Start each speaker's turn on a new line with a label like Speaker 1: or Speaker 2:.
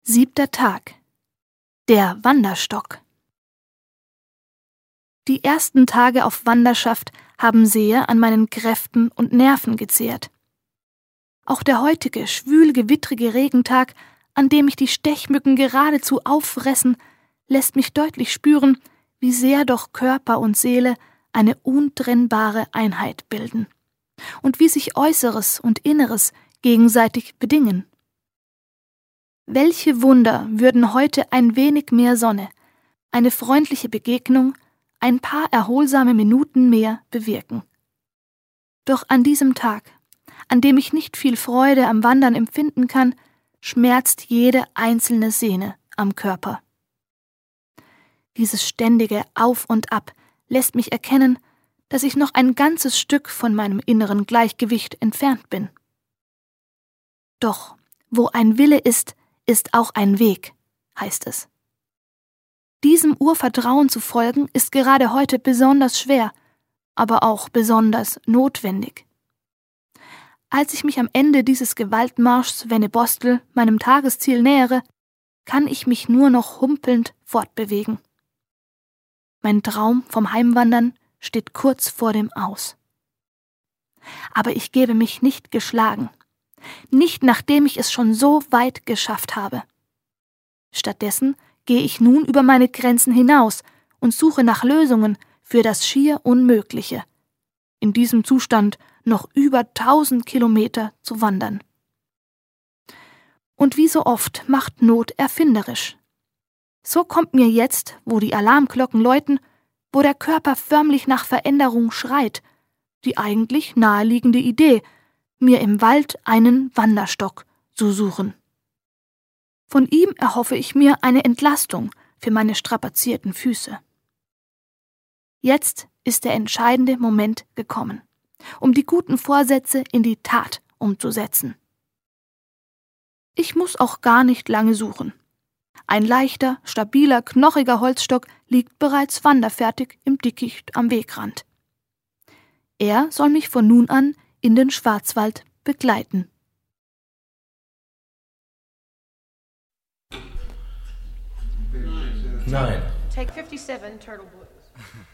Speaker 1: 7. Tag. Der Wanderstock. Die ersten Tage auf Wanderschaft haben sehr an meinen Kräften und Nerven gezehrt. Auch der heutige, schwül-gewittrige Regentag, an dem mich die Stechmücken geradezu auffressen, lässt mich deutlich spüren, wie sehr doch Körper und Seele eine untrennbare Einheit bilden und wie sich Äußeres und Inneres gegenseitig bedingen. Welche Wunder würden heute ein wenig mehr Sonne, eine freundliche Begegnung, ein paar erholsame Minuten mehr bewirken. Doch an diesem Tag, an dem ich nicht viel Freude am Wandern empfinden kann, schmerzt jede einzelne Sehne am Körper. Dieses ständige Auf und Ab lässt mich erkennen, dass ich noch ein ganzes Stück von meinem inneren Gleichgewicht entfernt bin. Doch wo ein Wille ist auch ein Weg, heißt es. Diesem Urvertrauen zu folgen, ist gerade heute besonders schwer, aber auch besonders notwendig. Als ich mich am Ende dieses Gewaltmarschs Vennebostel meinem Tagesziel nähere, kann ich mich nur noch humpelnd fortbewegen. Mein Traum vom Heimwandern steht kurz vor dem Aus. Aber ich gebe mich nicht geschlagen. Nicht nachdem ich es schon so weit geschafft habe. Stattdessen gehe ich nun über meine Grenzen hinaus und suche nach Lösungen für das schier Unmögliche, in diesem Zustand noch über 1000 Kilometer zu wandern. Und wie so oft macht Not erfinderisch. So kommt mir jetzt, wo die Alarmglocken läuten, wo der Körper förmlich nach Veränderung schreit, die eigentlich naheliegende Idee, mir im Wald einen Wanderstock zu suchen. Von ihm erhoffe ich mir eine Entlastung für meine strapazierten Füße. Jetzt ist der entscheidende Moment gekommen, um die guten Vorsätze in die Tat umzusetzen. Ich muss auch gar nicht lange suchen. Ein leichter, stabiler, knochiger Holzstock liegt bereits wanderfertig im Dickicht am Wegrand. Er soll mich von nun an in den Schwarzwald begleiten.
Speaker 2: Nein.
Speaker 3: Take 57, Turtle Blues.